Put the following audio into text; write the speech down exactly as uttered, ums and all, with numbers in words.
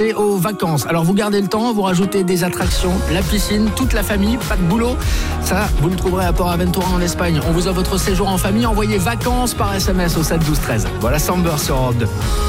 aux vacances. Alors vous gardez le temps, vous rajoutez des attractions, la piscine, toute la famille, pas de boulot. Ça, vous le trouverez à Port Aventura en Espagne. On vous offre votre séjour en famille. Envoyez vacances par S M S au sept douze treize. Voilà Samber sur Europe deux.